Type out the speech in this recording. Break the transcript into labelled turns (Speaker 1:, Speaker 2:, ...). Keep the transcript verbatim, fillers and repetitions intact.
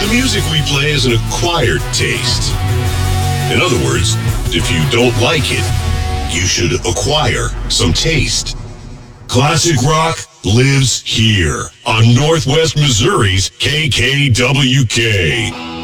Speaker 1: The music we play is an acquired taste. In other words, if you don't like it, you should acquire some taste. Classic rock lives here on Northwest Missouri's K K W K.